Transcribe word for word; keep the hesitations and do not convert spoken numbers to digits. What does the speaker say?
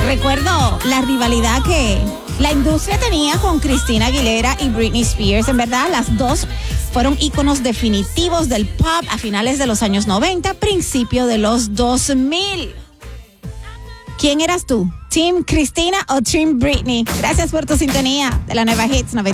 Recuerdo la rivalidad que la industria tenía con Christina Aguilera y Britney Spears. En verdad, las dos fueron íconos definitivos del pop a finales de los años noventa, principio de los dos mil. ¿Quién eras tú? ¿Team Christina o Team Britney? Gracias por tu sintonía de la Nueva Hits noventa.